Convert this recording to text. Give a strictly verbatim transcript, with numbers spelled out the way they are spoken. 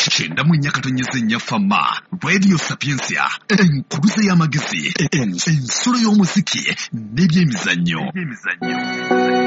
Kyenda mu nnya katonyeza ennya Fama, Radio Sapiensia, enkuluze y'amagezi, ensulo y'omuziki n'ebyemizannyo.